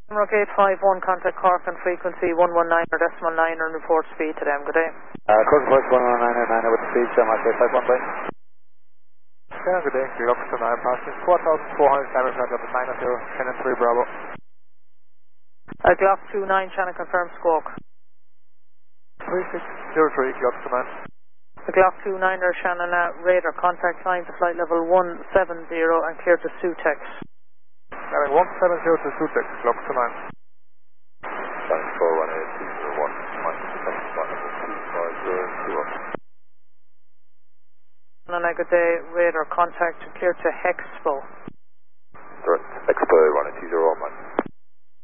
Rock 851, contact Cork on frequency 119 or decimal 9 and report speed to them. Good day. Cork Voice 119 with the speed, Mark 851, bye. Yeah, good day. You're up to 9 passing 4,400 cameras at 90, Shannon 3 Bravo. Glock 29, Shannon confirm squawk. 3603, Glock 29. The Glock 29er Shannon radar contact signs of flight level 170 and clear to Sutex. Having 170 to Sutex, Glock 29. Sign 41801, And a good day, radar contact clear to Hexpo.